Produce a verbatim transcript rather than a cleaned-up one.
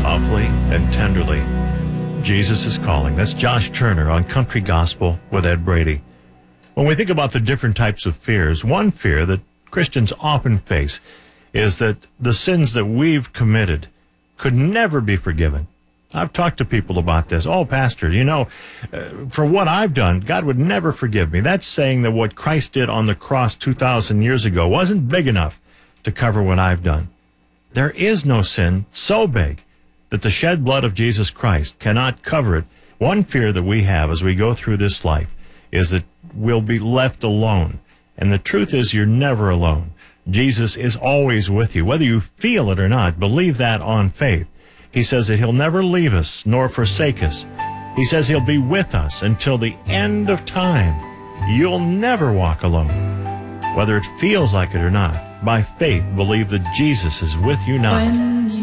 softly and tenderly. Jesus is calling. That's Josh Turner on Country Gospel with Ed Brady. When we think about the different types of fears, one fear that Christians often face is that the sins that we've committed could never be forgiven. I've talked to people about this. Oh, Pastor, you know, uh, for what I've done, God would never forgive me. That's saying that what Christ did on the cross two thousand years ago wasn't big enough to cover what I've done. There is no sin so big that the shed blood of Jesus Christ cannot cover it. One fear that we have as we go through this life is that we'll be left alone. And the truth is, you're never alone. Jesus is always with you. Whether you feel it or not, believe that on faith. He says that he'll never leave us nor forsake us. He says he'll be with us until the end of time. You'll never walk alone. Whether it feels like it or not, by faith, believe that Jesus is with you now. When